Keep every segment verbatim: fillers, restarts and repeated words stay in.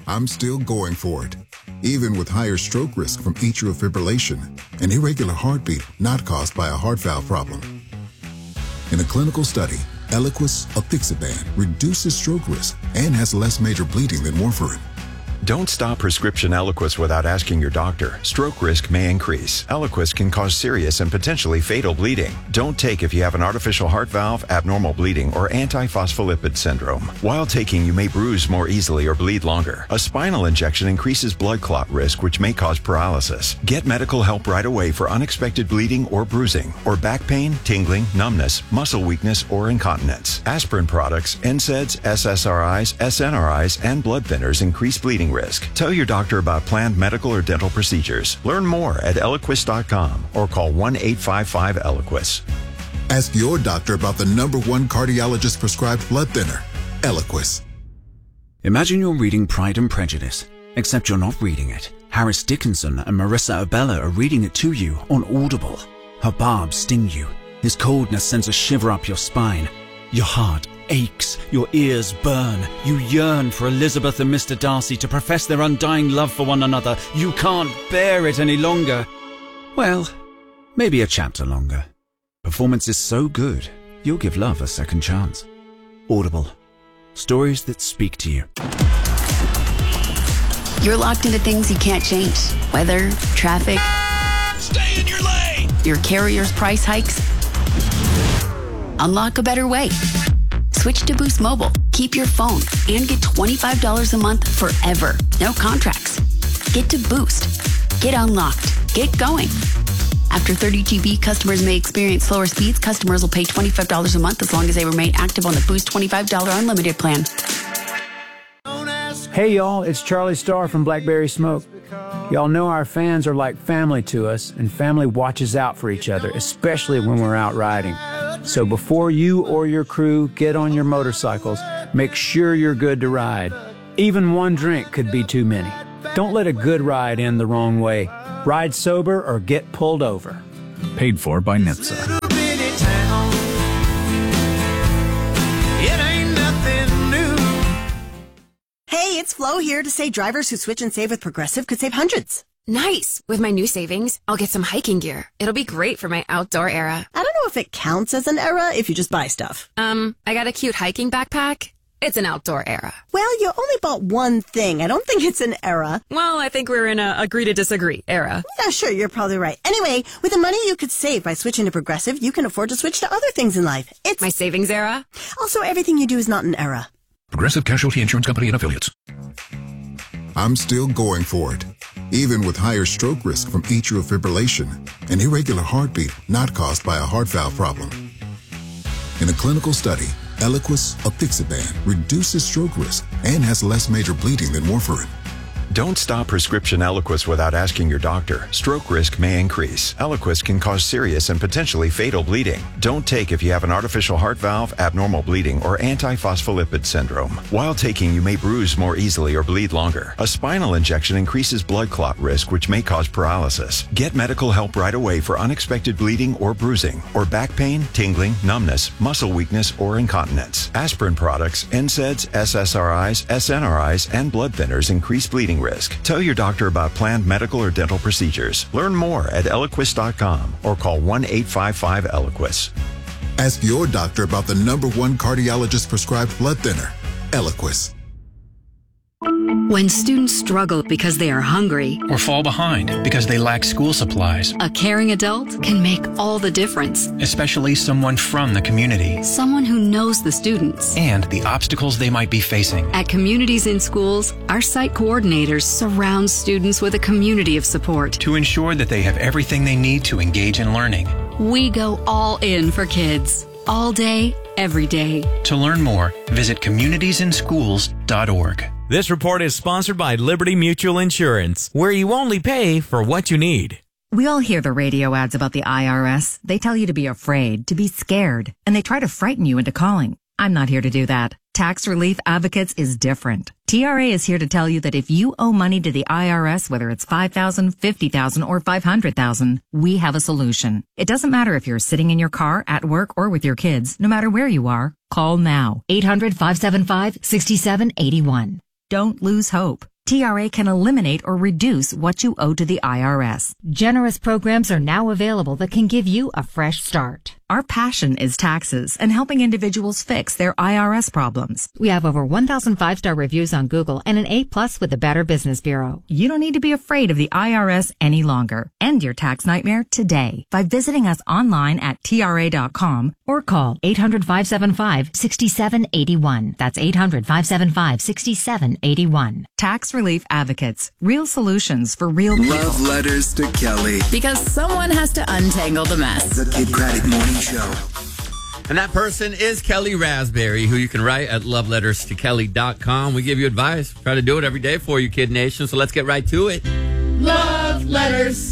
I'm still going for it, even with higher stroke risk from atrial fibrillation, an irregular heartbeat not caused by a heart valve problem. In a clinical study, Eliquis apixaban reduces stroke risk and has less major bleeding than warfarin. Don't stop prescription Eliquis without asking your doctor. Stroke risk may increase. Eliquis can cause serious and potentially fatal bleeding. Don't take if you have an artificial heart valve, abnormal bleeding, or antiphospholipid syndrome. While taking, you may bruise more easily or bleed longer. A spinal injection increases blood clot risk, which may cause paralysis. Get medical help right away for unexpected bleeding or bruising, or back pain, tingling, numbness, muscle weakness, or incontinence. Aspirin products, N SAIDs, S S R Is, S N R Is, and blood thinners increase bleeding risk. Tell your doctor about planned medical or dental procedures. Learn more at Eliquis dot com or call one eight five five Eliquis. Ask your doctor about the number one cardiologist prescribed blood thinner, Eliquis. Imagine you're reading Pride and Prejudice, except you're not reading it. Harris Dickinson and Marissa Abella are reading it to you on Audible. Her barbs sting you. His coldness sends a shiver up your spine. Your heart aches, your ears burn. You yearn for Elizabeth and Mister Darcy to profess their undying love for one another. You can't bear it any longer. Well, maybe a chapter longer. Performance is so good, you'll give love a second chance. Audible. Stories that speak to you. You're locked into things you can't change. Weather, traffic. Stay in your lane! Your carrier's price hikes. Unlock a better way. Switch to Boost Mobile. Keep your phone and get twenty-five dollars a month forever. No contracts. Get to Boost. Get unlocked. Get going. After thirty G B, customers may experience slower speeds. Customers will pay twenty-five dollars a month as long as they remain active on the Boost twenty-five dollars unlimited plan. Hey y'all, it's Charlie Starr from Blackberry Smoke. Y'all know our fans are like family to us, and family watches out for each other, especially when we're out riding. So before you or your crew get on your motorcycles, make sure you're good to ride. Even one drink could be too many. Don't let a good ride end the wrong way. Ride sober or get pulled over. Paid for by N H T S A. Hey, it's Flo here to say drivers who switch and save with Progressive could save hundreds. Nice. With my new savings, I'll get some hiking gear. It'll be great for my outdoor era. I don't know if it counts as an era if you just buy stuff. Um, I got a cute hiking backpack. It's an outdoor era. Well, you only bought one thing. I don't think it's an era. Well, I think we're in a agree to disagree era. Yeah, sure, you're probably right. Anyway, with the money you could save by switching to Progressive, you can afford to switch to other things in life. It's my savings era. Also, everything you do is not an era. Progressive Casualty Insurance Company and Affiliates. I'm still going for it, even with higher stroke risk from atrial fibrillation, an irregular heartbeat not caused by a heart valve problem. In a clinical study, Eliquis apixaban reduces stroke risk and has less major bleeding than warfarin. Don't stop prescription Eliquis without asking your doctor. Stroke risk may increase. Eliquis can cause serious and potentially fatal bleeding. Don't take if you have an artificial heart valve, abnormal bleeding, or antiphospholipid syndrome. While taking, you may bruise more easily or bleed longer. A spinal injection increases blood clot risk, which may cause paralysis. Get medical help right away for unexpected bleeding or bruising, or back pain, tingling, numbness, muscle weakness, or incontinence. Aspirin products, N SAIDs, S S R Is, S N R Is, and blood thinners increase bleeding risk. Tell your doctor about planned medical or dental procedures. Learn more at Eliquis dot com or call one eight five five Eliquis. Ask your doctor about the number one cardiologist prescribed blood thinner, Eliquis. When students struggle because they are hungry or fall behind because they lack school supplies, a caring adult can make all the difference. Especially someone from the community. Someone who knows the students and the obstacles they might be facing. At Communities in Schools, our site coordinators surround students with a community of support to ensure that they have everything they need to engage in learning. We go all in for kids, all day, every day. To learn more, visit communities in schools dot org. This report is sponsored by Liberty Mutual Insurance, where you only pay for what you need. We all hear the radio ads about the I R S. They tell you to be afraid, to be scared, and they try to frighten you into calling. I'm not here to do that. Tax Relief Advocates is different. T R A is here to tell you that if you owe money to the I R S, whether it's five thousand dollars, fifty thousand dollars, or five hundred thousand dollars, we have a solution. It doesn't matter if you're sitting in your car, at work, or with your kids. No matter where you are, call now. eight hundred, five seven five, six seven eight one. Don't lose hope. T R A can eliminate or reduce what you owe to the I R S. Generous programs are now available that can give you a fresh start. Our passion is taxes and helping individuals fix their I R S problems. We have over one thousand five-star reviews on Google and an A plus with the Better Business Bureau. You don't need to be afraid of the I R S any longer. End your tax nightmare today by visiting us online at T R A dot com or call eight hundred, five seven five, six seven eight one. That's eight hundred, five seven five, six seven eight one. Tax Relief Advocates. Real solutions for real people. Love Letters to Kelly. Because someone has to untangle the mess. The Kid Craddock Morning Show. And that person is Kelly Raspberry, who you can write at love letters to kelly dot com. We give you advice. Try to do it every day for you, Kid Nation. So let's get right to it. Love letters.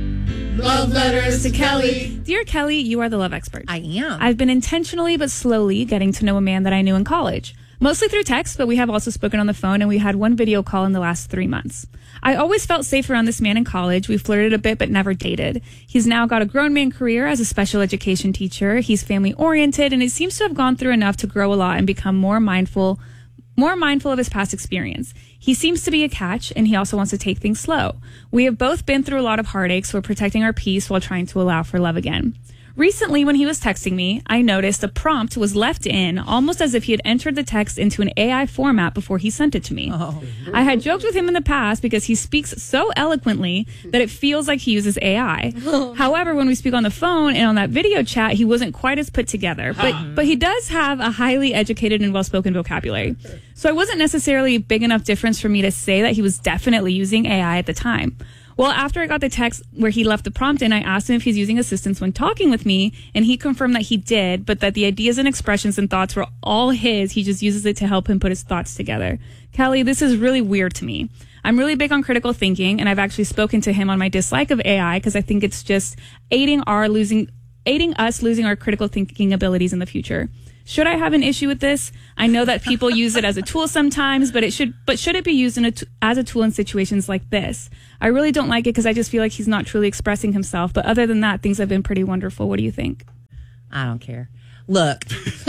Love letters to Kelly. Dear Kelly, you are the love expert. I am. I've been intentionally but slowly getting to know a man that I knew in college. Mostly through text, but we have also spoken on the phone, and we had one video call in the last three months. I always felt safe around this man in college. We flirted a bit, but never dated. He's now got a grown man career as a special education teacher. He's family oriented, and he seems to have gone through enough to grow a lot and become more mindful, more mindful of his past experience. He seems to be a catch, and he also wants to take things slow. We have both been through a lot of heartaches. We're protecting our peace while trying to allow for love again. Recently, when he was texting me, I noticed a prompt was left in almost as if he had entered the text into an A I format before he sent it to me. Oh. I had joked with him in the past because he speaks so eloquently that it feels like he uses A I. However, when we speak on the phone and on that video chat, he wasn't quite as put together. But, but he does have a highly educated and well-spoken vocabulary. So it wasn't necessarily a big enough difference for me to say that he was definitely using A I at the time. Well, after I got the text where he left the prompt in, I asked him if he's using assistance when talking with me, and he confirmed that he did, but that the ideas and expressions and thoughts were all his. He just uses it to help him put his thoughts together. Kelly, this is really weird to me. I'm really big on critical thinking, and I've actually spoken to him on my dislike of A I because I think it's just aiding our losing, aiding us losing our critical thinking abilities in the future. Should I have an issue with this? I know that people use it as a tool sometimes, but it should, but should it be used in a t- as a tool in situations like this? I really don't like it because I just feel like he's not truly expressing himself. But other than that, things have been pretty wonderful. What do you think? I don't care. Look,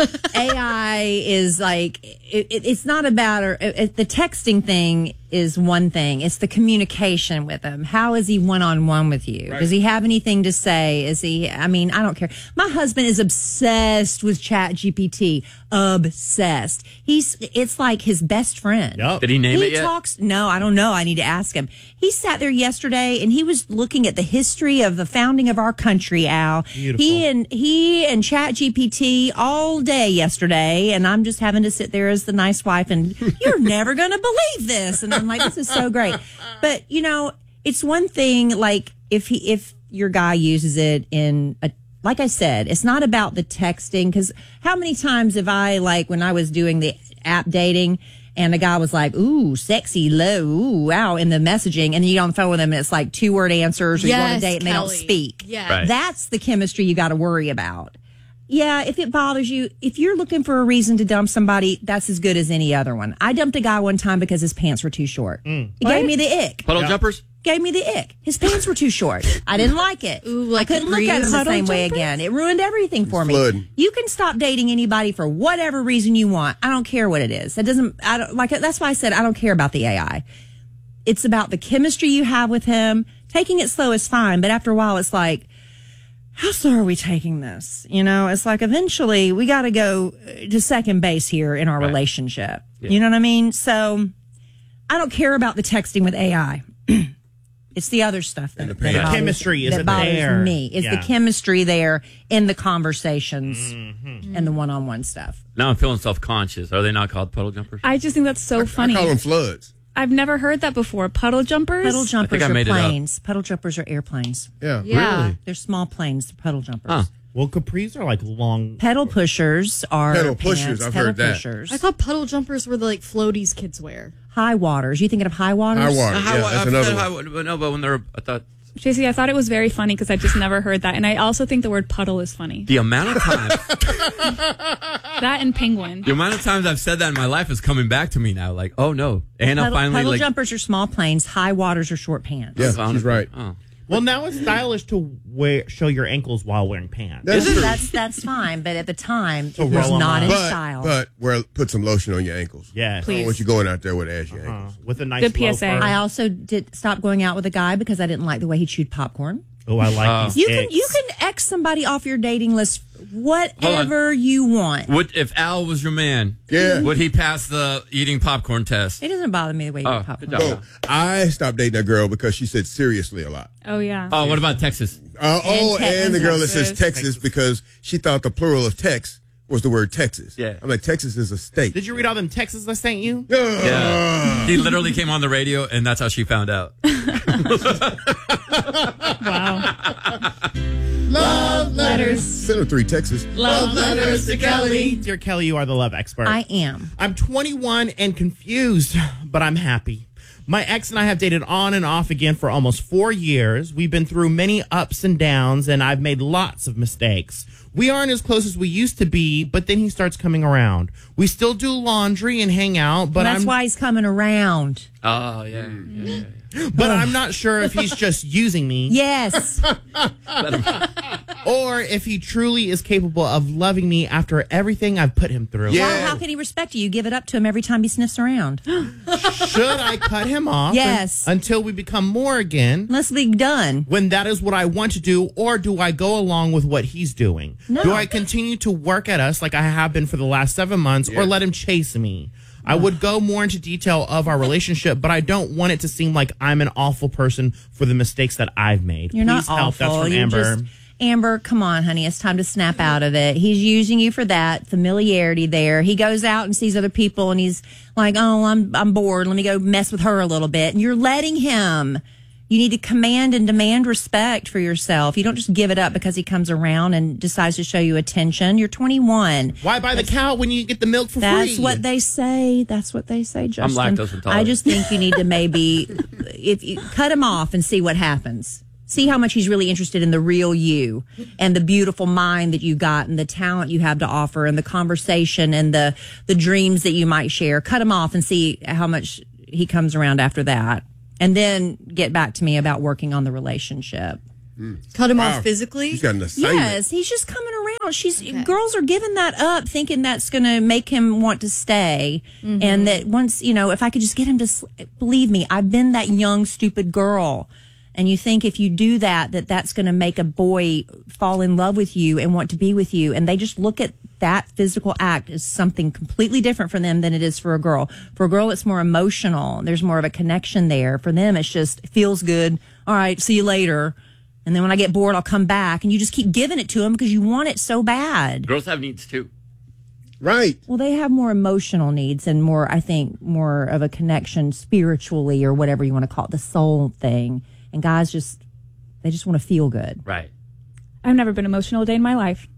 A I is like, it, it, it's not about, or it, the texting thing is one thing. It's the communication with him. How is he one-on-one with you? Right. Does he have anything to say? Is he, I mean, I don't care. My husband is obsessed with Chat G P T. Obsessed. He's, it's like his best friend. Yep. Did he name he it yet? Talks, no, I don't know. I need to ask him. He sat there yesterday and he was looking at the history of the founding of our country, Al. Beautiful. He and, he and Chat G P T all day yesterday, and I'm just having to sit there as the nice wife and you're never going to believe this. And I'm like, this is so great. But, you know, it's one thing, like, if he, if your guy uses it in a, like I said, it's not about the texting, because how many times have I, like, when I was doing the app dating, and the guy was like, ooh, sexy, low, ooh, wow, in the messaging, and then you get on the phone with them, and it's like two-word answers, or yes, you go on a date, and Kelly. they don't speak. Yeah. Right. That's the chemistry you got to worry about. Yeah, if it bothers you, if you're looking for a reason to dump somebody, that's as good as any other one. I dumped a guy one time because his pants were too short. Mm. He what? gave me the ick. Puddle yeah. jumpers? Gave me the ick. His pants were too short. I didn't like it. Ooh, like I couldn't look at him the same way again. It ruined everything for me. Flood. You can stop dating anybody for whatever reason you want. I don't care what it is. That doesn't, I don't, like, that's why I said I don't care about the A I. It's about the chemistry you have with him. Taking it slow is fine, but after a while it's like, how slow are we taking this? You know, it's like eventually we got to go to second base here in our right. relationship. Yeah. You know what I mean? So I don't care about the texting with A I. It's the other stuff that, that the bothers, chemistry that isn't bothers there. me. It's yeah. the chemistry there in the conversations mm-hmm. and the one-on-one stuff. Now I'm feeling self-conscious. Are they not called puddle jumpers? I just think that's so I, funny. I call them floods. I've never heard that before. Puddle jumpers? Puddle jumpers are planes. Puddle jumpers are airplanes. Yeah. yeah. Really? They're small planes. They're puddle jumpers. Huh. Well, capris are like long. Pedal pushers are pedal pants, pushers. I've pedal heard that. Pushers. I thought puddle jumpers were the like floaties kids wear. High waters. You thinking of high waters? High waters. Uh, high yeah, wa- that's I've another said one. high wa- no, but when they're, I thought. J C, I thought it was very funny because I've just never heard that. And I also think the word puddle is funny. The amount of times. That and penguin. The amount of times I've said that in my life is coming back to me now. Like, oh no. Anna Puddle, finally puddle like. jumpers are small planes. High waters are short pants. Yeah, she's right. Oh. Well, now it's stylish to wear show your ankles while wearing pants. That's that's, that's fine, but at the time, To it was roll 'em not up. in But, style. but wear, put some lotion on your ankles. Yeah. I don't want you going out there with ashy ankles. With a nice Good P S A. loafer. I also did stop going out with a guy because I didn't like the way he chewed popcorn. Oh, I like Uh, these You can icks. you can X somebody off your dating list whatever you want. Would if Al was your man? Yeah. Would he pass the eating popcorn test? It doesn't bother me the way you Oh, eat popcorn. good job. So I stopped dating a girl because she said seriously a lot. Oh, yeah. Oh, what about Texas? Uh, oh, Te- and the girl that says Texas. Texas because she thought the plural of Tex was the word Texas. Yeah. I'm like, Texas is a state. Did you read all them texts I sent you? Yeah. He literally came on the radio, and that's how she found out. Wow. Love letters. Send her three Texas. Love letters to Kelly. Dear Kelly, you are the love expert. I am. I'm twenty-one and confused, but I'm happy. My ex and I have dated on and off again for almost four years. We've been through many ups and downs, and I've made lots of mistakes. We aren't as close as we used to be, but then he starts coming around. We still do laundry and hang out, but Well, that's I'm, why he's coming around. Oh, yeah. yeah, yeah. but I'm not sure if he's just using me. Yes. Or if he truly is capable of loving me after everything I've put him through. Well, how can he respect you? You give it up to him every time he sniffs around. Should I cut him off? Yes. un- until we become more again? Let's be done. When that is what I want to do, or do I go along with what he's doing? No. Do I continue to work at us like I have been for the last seven months, or let him chase me? I would go more into detail of our relationship, but I don't want it to seem like I'm an awful person for the mistakes that I've made. You're Please not help. awful. That's from You're Amber. just- Amber, come on, honey. It's time to snap out of it. He's using you for that familiarity there. He goes out and sees other people and he's like, oh, I'm I'm bored. Let me go mess with her a little bit. And you're letting him. You need to command and demand respect for yourself. You don't just give it up because he comes around and decides to show you attention. You're twenty-one. Why buy the cow when you get the milk for That's free? what they say. That's what they say, Justin. lactose intolerant. I just think you need to maybe if you cut him off and see what happens. See how much he's really interested in the real you and the beautiful mind that you got and the talent you have to offer and the conversation and the the dreams that you might share. Cut him off and see how much he comes around after that. And then get back to me about working on the relationship. Cut him Wow. off physically? She's got an assignment. Yes, he's just coming around. She's girls are giving that up, thinking that's going to make him want to stay, Mhm. and that once you know, if I could just get him to sl- believe me, I've been that young stupid girl. And you think if you do that, that that's going to make a boy fall in love with you and want to be with you, and they just look at that physical act as something completely different for them than it is for a girl. For a girl, it's more emotional. There's more of a connection there. For them, it's just it feels good. All right, see you later. And then when I get bored, I'll come back. And you just keep giving it to them because you want it so bad. Girls have needs too. Right. Well, they have more emotional needs and more, I think, more of a connection spiritually or whatever you want to call it, the soul thing. And guys just, they just want to feel good. Right. I've never been emotional a day in my life.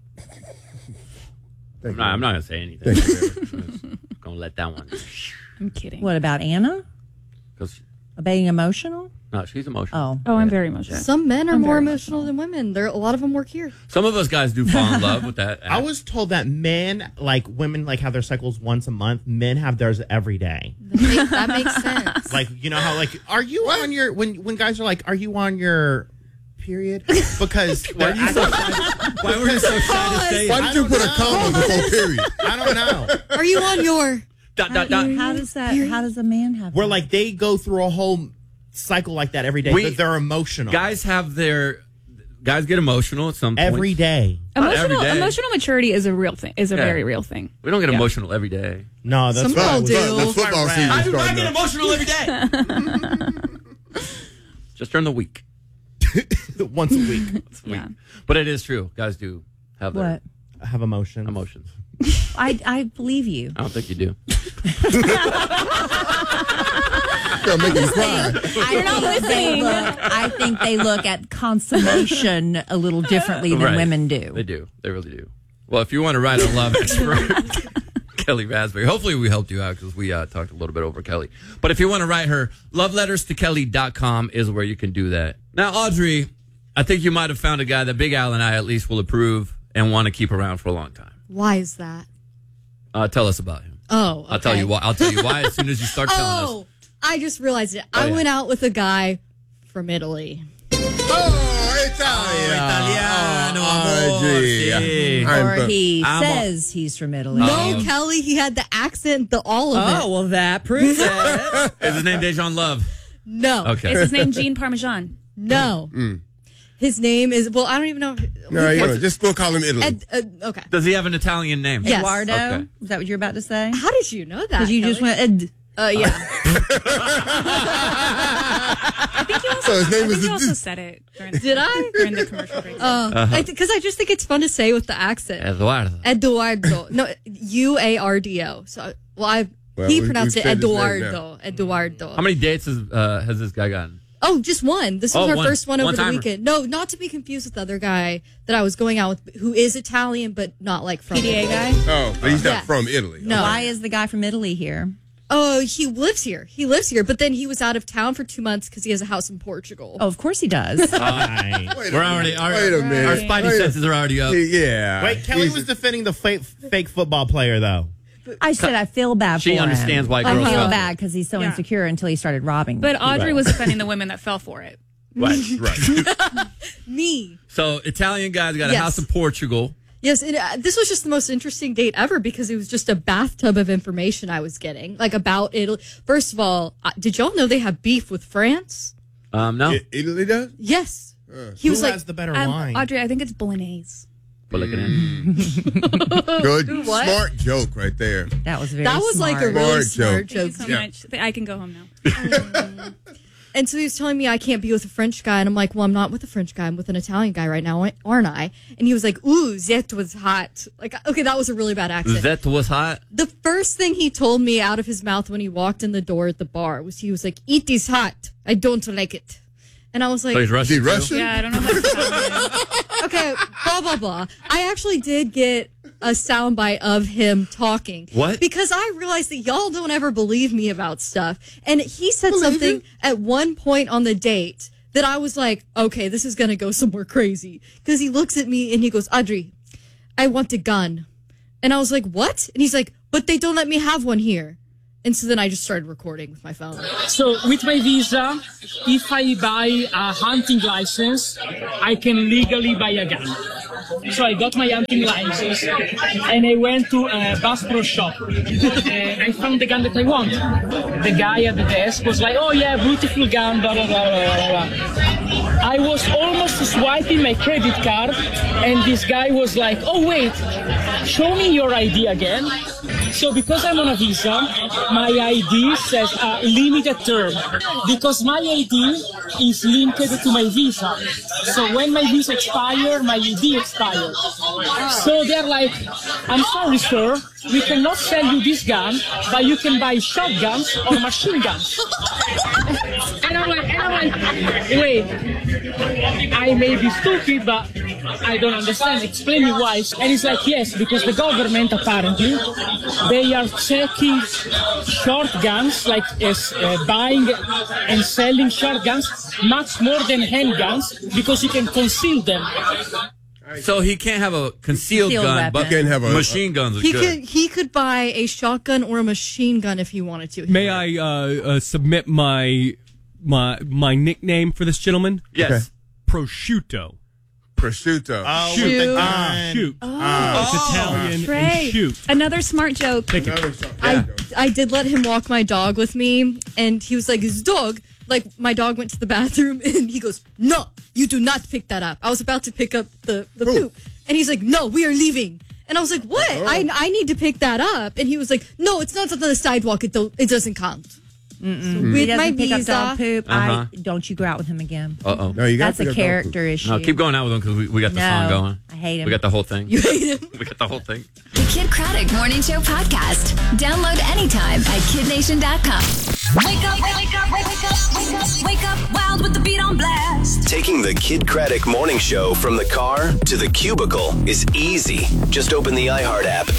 I'm not, I'm not going to say anything. I'm just going to let that one. I'm kidding. What about Anna? 'Cause- Being emotional? No, she's emotional. Oh. Oh, I'm very emotional. Some men are I'm more very emotional than women. There, a lot of them work here. Some of us guys do fall in love with that. I was told that men, like women, like have their cycles once a month. Men have theirs every day. That, make, that makes sense. Like, you know how, like, are you on your, when when guys are like, are you on your period? Because Why are you so Why were you so shy to say Why it? did you put a comma before period? I don't know. Are you on your? Dot, dot, dot. How does that, how does a man have Where that? like they go through a whole cycle like that every day. We- but they're emotional. Guys have their guys get emotional at some point. every day. Not Emotional every day. emotional maturity is a real thing. Is a Yeah. very real thing. We don't get Yeah. emotional every day. No, that's Some right. people do. That's football season I do not starting get up. emotional every day. Just during the week. Once a week. Once a week. Yeah. But it is true. Guys do have their What? I have emotion. emotions. I, I believe you. I don't think you do. You're making me cry. I not think they listening. look, I think they look at consummation a little differently than Right. women do. They do. They really do. Well, if you want to write a love expert, Kelly Raspberry. Hopefully we helped you out because we uh, talked a little bit over Kelly. But if you want to write her, love letters to kelly dot com is where you can do that. Now, Audrey, I think you might have found a guy that Big Al and I at least will approve and want to keep around for a long time. Why is that? Uh, tell us about him. Oh, okay. I'll tell you why. I'll tell you why as soon as you start telling us. Oh, I just realized it. Oh, I yeah. went out with a guy from Italy. Oh, Italia. Oh, Italiano. amor, Or he I'm a- says he's from Italy. No, Kelly, he had the accent, the all of it. Oh, well, that proves it. Is his name Dejan Love? No. Okay. Is his name Gene Parmesan? No. Mm. His name is, well, I don't even know. No, you know, just go call him Italy. Ed, uh, okay. Does he have an Italian name? Yes. Eduardo? Okay. Is that what you're about to say? How did you know that? Because you just Kelly? went, Ed. Uh, yeah. I think you also, So his name I is think you a- also said it during the, Did I? during the commercial break. Oh, Uh-huh. because I just think it's fun to say with the accent. Eduardo. Eduardo. No, U A R D O. So, well, I Well, he we- pronounced we've it said his name Eduardo. Eduardo. How many dates has, uh, has this guy gotten? Oh, just one. This was Oh, our one. first one over the One-timer. weekend. No, not to be confused with the other guy that I was going out with, who is Italian, but not like from P D A Italy. guy? Oh, but he's not Yeah. from Italy. No. Why is the guy from Italy here? Oh, he lives here. He lives here, but then he was out of town for two months because he has a house in Portugal. Oh, of course he does. Nice. Wait a We're minute. already, our, Wait a minute. our spidey Wait a- senses are already up. Yeah. Wait, Kelly He's- was defending the fake, fake football player, though. I said I feel bad She for him. understands why I girls feel felt bad because he's so Yeah. insecure until he started robbing. But Audrey Right. was defending the women that fell for it. Right, right. Me. So, Italian guy's got a Yes. house in Portugal. Yes, it, uh, this was just the most interesting date ever because it was just a bathtub of information I was getting, like about Italy. First of all, uh, did y'all know they have beef with France? Um, no. I- Italy does? Yes. Uh, He Who was like, has the better Um, wine? Audrey, I think it's bolognese. But look at him. Good. What? Smart joke right there. that was very that was like a smart. really Smart smart joke. joke. Thank you so much. I can go home now. And so he was telling me I can't be with a French guy. And I'm like, well, I'm not with a French guy. I'm with an Italian guy right now, aren't I? And he was like, ooh, that was hot. Like, okay, that was a really bad accent. That was hot. The first thing he told me out of his mouth when he walked in the door at the bar was he was like, it is hot. I don't like it. And I was like, So he's Is Russian. he too? Russian? Yeah, I don't know what to tell you. okay, blah, blah, blah. I actually did get a soundbite of him talking. What? Because I realized that y'all don't ever believe me about stuff. And he said Believe something you? at one point on the date that I was like, okay, this is going to go somewhere crazy. Because he looks at me and he goes, Audrey, I want a gun. And I was like, what? And he's like, but they don't let me have one here. And so then I just started recording with my phone. So with my visa, if I buy a hunting license, I can legally buy a gun. So I got my hunting license and I went to a Bass Pro shop and I found the gun that I want. The guy at the desk was like, oh yeah, beautiful gun, blah, blah, blah, blah, blah, blah. I was almost swiping my credit card and this guy was like, oh wait, show me your I D again. So because I'm on a visa, my I D says a limited term because my I D is linked to my visa. So when my visa expires, my I D expires. So they're like, I'm sorry, sir, we cannot sell you this gun, but you can buy shotguns or machine guns. And I'm like, and I'm like, wait, I may be stupid, but I don't understand. Explain me why. And it's like, yes, because the government apparently, they are checking shotguns, like as, uh, buying and selling shotguns much more than handguns because you can conceal them. So he can't have a concealed, Concealed gun, weapon. but Can't have a- machine guns are He good. could he could buy a shotgun or a machine gun if he wanted to. May I uh, uh, submit my my my nickname for this gentleman? Yes. Okay. Prosciutto. Prosciutto. Oh, Shoot. with the Uh, gun. Shoot. Oh. It's Italian and Right. shoot. Another smart joke. Thank you. I I did let him walk my dog with me, and he was like, his dog. Like, my dog went to the bathroom, and he goes, no, you do not pick that up. I was about to pick up the, the poop. And he's like, no, we are leaving. And I was like, what? Oh. I, I need to pick that up. And he was like, no, it's not on the sidewalk. It, don't, it doesn't count. So He with doesn't my pick up visa, dog poop. Uh-huh. I don't you go out with him again. Uh oh. No, you got That's a character issue. No, keep going out with him because we, we got the No, song going. I hate him. We got the whole thing. you hate him. We got the whole thing. The Kid Craddock Morning Show podcast. Download anytime at kid nation dot com. Wake up, wake up, wake up, wake up, wake up, wild with the beat on blast. Taking the Kid Craddock Morning Show from the car to the cubicle is easy. Just open the iHeart app